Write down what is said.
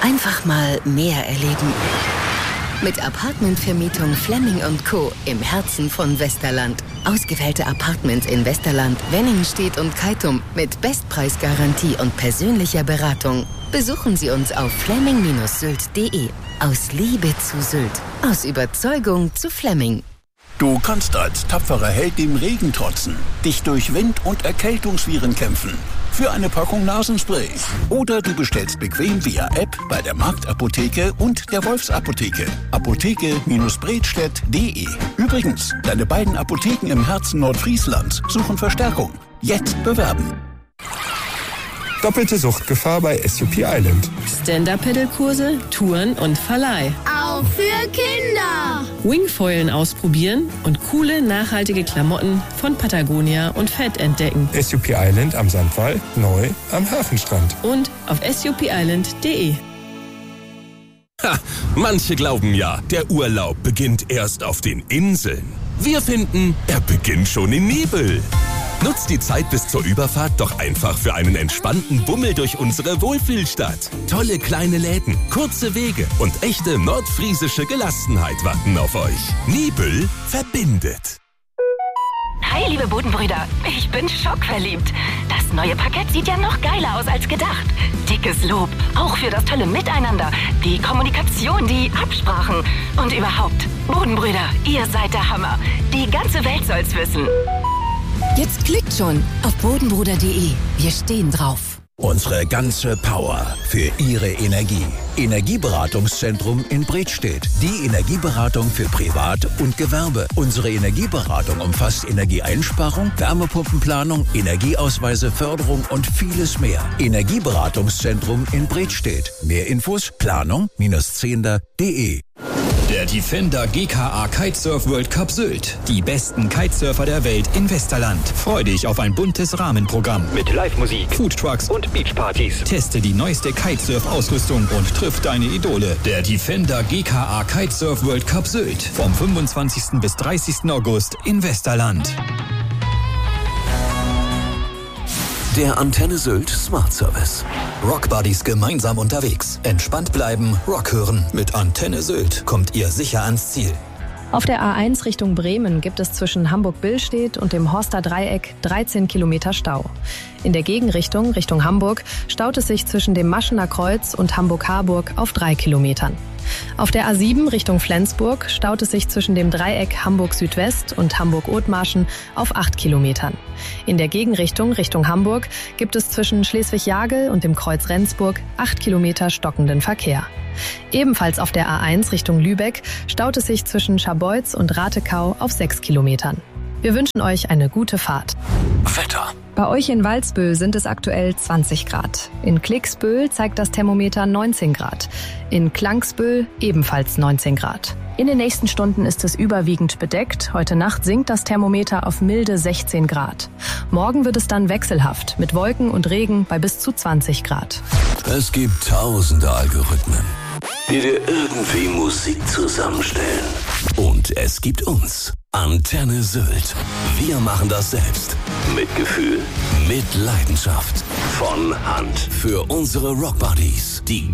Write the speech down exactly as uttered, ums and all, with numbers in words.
Einfach mal mehr erleben. Mit Apartmentvermietung Flemming und Co. im Herzen von Westerland. Ausgewählte Apartments in Westerland, Wenningstedt und Keitum mit Bestpreisgarantie und persönlicher Beratung. Besuchen Sie uns auf flemming Bindestrich sylt punkt de. Aus Liebe zu Sylt. Aus Überzeugung zu Flemming. Du kannst als tapferer Held dem Regen trotzen, dich durch Wind- und Erkältungsviren kämpfen. Für eine Packung Nasenspray. Oder du bestellst bequem via App bei der Marktapotheke und der Wolfsapotheke. Apotheke Bredstedt punkt de. Übrigens, deine beiden Apotheken im Herzen Nordfrieslands suchen Verstärkung. Jetzt bewerben. Doppelte Suchtgefahr bei S U P Island. Stand-Up-Pedal-Kurse, Touren und Verleih. Auch für Kinder. Wingfoilen ausprobieren und coole, nachhaltige Klamotten von Patagonia und Fett entdecken. S U P Island am Sandwall, neu am Hafenstrand. Und auf S U P island punkt de. Ha, manche glauben ja, der Urlaub beginnt erst auf den Inseln. Wir finden, er beginnt schon in Nibel. Nutzt die Zeit bis zur Überfahrt doch einfach für einen entspannten Bummel durch unsere Wohlfühlstadt. Tolle kleine Läden, kurze Wege und echte nordfriesische Gelassenheit warten auf euch. Nibel verbindet. Hi, liebe Bodenbrüder. Ich bin schockverliebt. Das neue Parkett sieht ja noch geiler aus als gedacht. Dickes Lob, auch für das tolle Miteinander, die Kommunikation, die Absprachen und überhaupt. Bodenbrüder, ihr seid der Hammer. Die ganze Welt soll's wissen. Jetzt klickt schon auf bodenbruder punkt de. Wir stehen drauf. Unsere ganze Power für Ihre Energie. Energieberatungszentrum in Bredstedt. Die Energieberatung für Privat und Gewerbe. Unsere Energieberatung umfasst Energieeinsparung, Wärmepumpenplanung, Energieausweise, Förderung und vieles mehr. Energieberatungszentrum in Bredstedt. Mehr Infos planung Bindestrich zehnder punkt de. Der Defender G K A Kitesurf World Cup Sylt. Die besten Kitesurfer der Welt in Westerland. Freu dich auf ein buntes Rahmenprogramm mit Live-Musik, Foodtrucks und Beachpartys. Teste die neueste Kitesurf-Ausrüstung und triff deine Idole. Der Defender G K A Kitesurf World Cup Sylt. Vom fünfundzwanzigsten bis dreißigsten August in Westerland. Der Antenne Sylt Smart Service. Rockbuddies gemeinsam unterwegs. Entspannt bleiben, Rock hören. Mit Antenne Sylt kommt ihr sicher ans Ziel. Auf der A eins Richtung Bremen gibt es zwischen Hamburg-Billstedt und dem Horster Dreieck dreizehn Kilometer Stau. In der Gegenrichtung, Richtung Hamburg, staut es sich zwischen dem Maschener Kreuz und Hamburg-Harburg auf drei Kilometern. Auf der A sieben Richtung Flensburg staut es sich zwischen dem Dreieck Hamburg-Südwest und Hamburg-Othmarschen auf acht Kilometern. In der Gegenrichtung Richtung Hamburg gibt es zwischen Schleswig-Jagel und dem Kreuz Rendsburg acht Kilometer stockenden Verkehr. Ebenfalls auf der A eins Richtung Lübeck staut es sich zwischen Scharbeutz und Ratekau auf sechs Kilometern. Wir wünschen euch eine gute Fahrt. Wetter. Bei euch in Walsbüll sind es aktuell zwanzig Grad. In Klicksbüll zeigt das Thermometer neunzehn Grad. In Klangsbüll ebenfalls neunzehn Grad. In den nächsten Stunden ist es überwiegend bedeckt. Heute Nacht sinkt das Thermometer auf milde sechzehn Grad. Morgen wird es dann wechselhaft mit Wolken und Regen bei bis zu zwanzig Grad. Es gibt tausende Algorithmen, die dir irgendwie Musik zusammenstellen. Und es gibt uns. Antenne Sylt. Wir machen das selbst. Mit Gefühl, mit Leidenschaft. Von Hand. Für unsere Rockbuddies. Die